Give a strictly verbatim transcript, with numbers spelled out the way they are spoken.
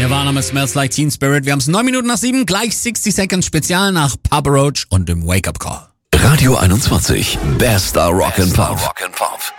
Nirvana mit Smells Like Teen Spirit. Wir haben es neun Minuten nach sieben, gleich sixty Seconds Spezial nach Papa Roach und dem Wake Up Call. Radio einundzwanzig, Bester Rock and Pop.